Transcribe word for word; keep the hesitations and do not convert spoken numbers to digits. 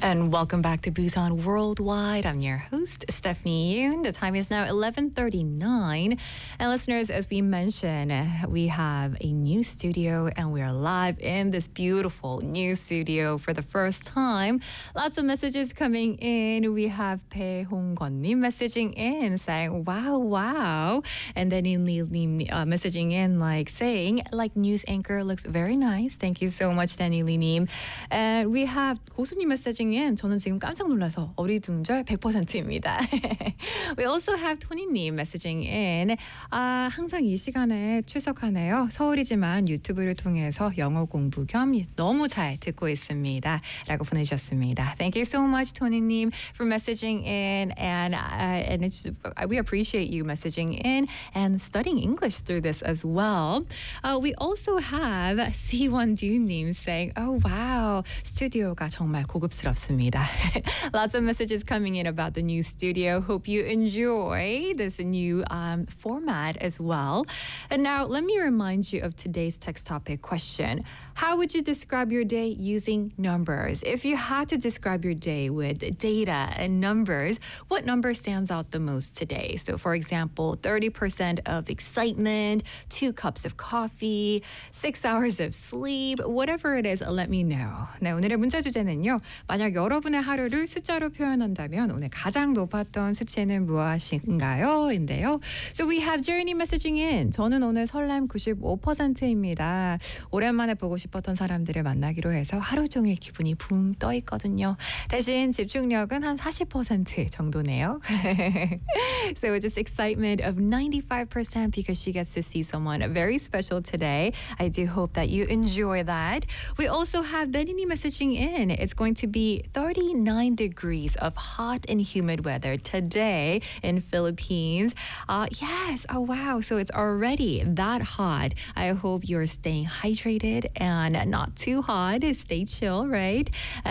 And welcome back to Busan Worldwide. I'm your host, Stephanie Yoon. The time is now eleven thirty-nine. And listeners, as we mentioned, we have a new studio and we are live in this beautiful new studio for the first time. Lots of messages coming in. We have Bae Hong-gun-님 messaging in saying, wow, wow. And then in Lee uh, messaging in like saying, like news anchor looks very nice. Thank you so much, Danny Lee-님. And we have 고수님 messaging in. 저는 지금 깜짝 놀라서 어리둥절 백 퍼센트입니다. We also have 토니님 messaging in. 아, 항상 이 시간에 출석하네요. 서울이지만 유튜브를 통해서 영어 공부 겸 너무 잘 듣고 있습니다. 라고 보내주셨습니다. Thank you so much, 토니님, for messaging in. And, uh, and it's, we appreciate you messaging in and studying English through this as well. Uh, we also have 씨원듀님 saying, oh, wow, 스튜디오가 정말 고급스럽습니다. Lots of messages coming in about the new studio. Hope you enjoy this new um, format as well. And now let me remind you of today's text topic question. How would you describe your day using numbers? If you had to describe your day with data and numbers, what number stands out the most today? So for example, thirty percent of excitement, two cups of coffee, six hours of sleep, whatever it is, let me know. 네, 오늘의 문자 주제는요. 만약 여러분의 하루를 숫자로 표현한다면 오늘 가장 높았던 수치는 무엇인가요? 인데요. So we have Journey messaging in. 저는 오늘 설렘 구십오 퍼센트입니다. 오랜만에 보고 싶었던 사람들을 만나기로 해서 하루 종일 기분이 붕 떠 있거든요. 대신 집중력은 한 사십 퍼센트 정도네요. So just excitement of ninety-five percent because she gets to see someone very special today. I do hope that you enjoy that. We also have Benini messaging in. It's going to be thirty-nine degrees of hot and humid weather today in Philippines. Uh, yes, oh wow, so it's already that hot. I hope you're staying hydrated and not too hot. Stay chill, right?